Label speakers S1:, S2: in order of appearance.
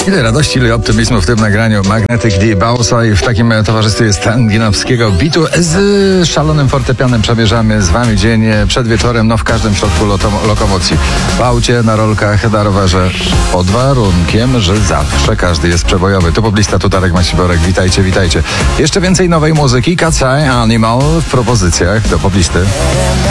S1: Ile radości, ile optymizmu w tym nagraniu. Magnetic D. Bausa i w takim towarzystwie stanginowskiego bitu z szalonym fortepianem przemierzamy z wami dzień przed wieczorem, w każdym środku lokomocji. W aucie, na rolkach, na rowerze. Pod warunkiem, że zawsze każdy jest przebojowy. Tu poblista, tu Darek Maciborek. Witajcie, witajcie. Jeszcze więcej nowej muzyki. Cat's Eye Animal w propozycjach do poblisty.